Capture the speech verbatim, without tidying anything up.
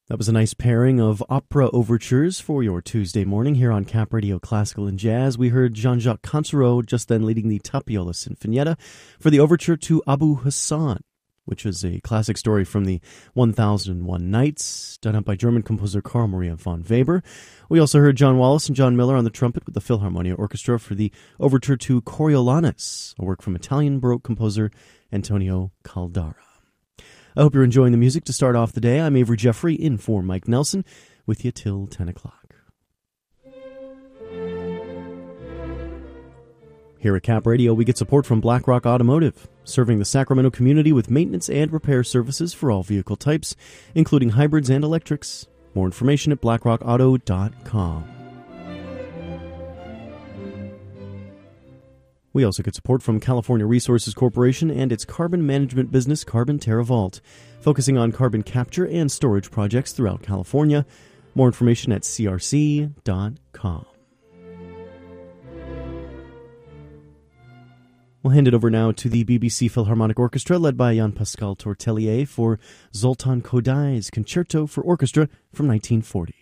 That was a nice pairing of opera overtures for your Tuesday morning here on Cap Radio Classical and Jazz. We heard Jean-Jacques Cansereau just then leading the Tapiola Sinfonietta for the overture to Abu Hassan, which is a classic story from the one thousand one Nights, done up by German composer Carl Maria von Weber. We also heard John Wallace and John Miller on the trumpet with the Philharmonia Orchestra for the overture to Coriolanus, a work from Italian Baroque composer Antonio Caldara. I hope you're enjoying the music to start off the day. I'm Avery Jeffrey, in for Mike Nelson, with you till ten o'clock. Here at Cap Radio, we get support from BlackRock Automotive, serving the Sacramento community with maintenance and repair services for all vehicle types, including hybrids and electrics. More information at black rock auto dot com. We also get support from California Resources Corporation and its carbon management business, Carbon TerraVault, focusing on carbon capture and storage projects throughout California. More information at c r c dot com. We'll hand it over now to the B B C Philharmonic Orchestra, led by Jean-Pascal Tortelier, for Zoltan Kodai's Concerto for Orchestra from nineteen forty.